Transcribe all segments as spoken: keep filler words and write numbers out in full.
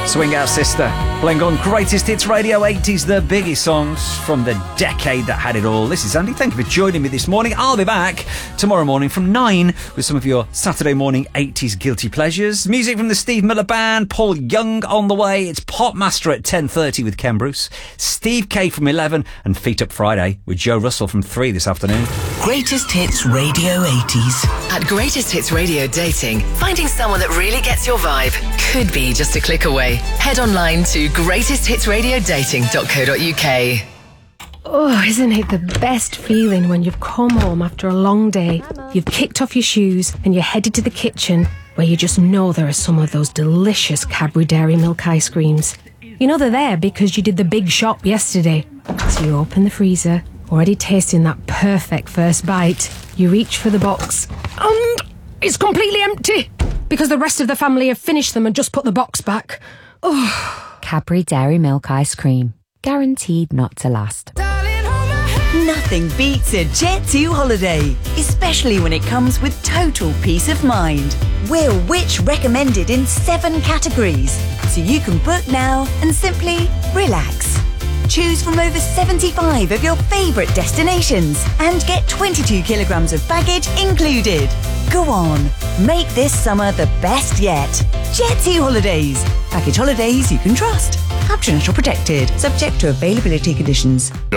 Swing Out Sister, playing on Greatest Hits Radio eighties, the biggest songs from the decade that had it all. This is Andy. Thank you for joining me this morning. I'll be back tomorrow morning from nine with some of your Saturday morning eighties guilty pleasures. Music from the Steve Miller Band, Paul Young on the way. It's Pop Master at ten thirty with Ken Bruce, Steve K from eleven, and Feet Up Friday with Joe Russell from three this afternoon. Greatest Hits Radio eighties. At Greatest Hits Radio Dating, finding someone that really gets your vibe could be just a click away. Head online to greatest hits radio dating dot co dot uk. Oh, isn't it the best feeling when you've come home after a long day, you've kicked off your shoes and you're headed to the kitchen where you just know there are some of those delicious Cadbury Dairy Milk ice creams. You know they're there because you did the big shop yesterday. So you open the freezer, already tasting that perfect first bite. You reach for the box and it's completely empty because the rest of the family have finished them and just put the box back. Oh. Cadbury Dairy Milk Ice Cream. Guaranteed not to last. Nothing beats a Jet two holiday, especially when it comes with total peace of mind. We're Which recommended in seven categories, so you can book now and simply relax. Choose from over seventy-five of your favourite destinations and get twenty-two kilograms of baggage included. Go on, make this summer the best yet. Jet two Holidays. Package holidays you can trust. Caption National protected. Subject to availability conditions. With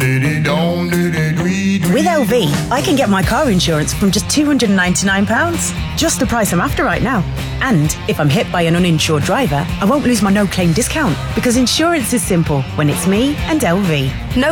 L V, I can get my car insurance from just two hundred ninety-nine pounds. Just the price I'm after right now. And if I'm hit by an uninsured driver, I won't lose my no-claim discount because insurance is simple when it's me and L V. No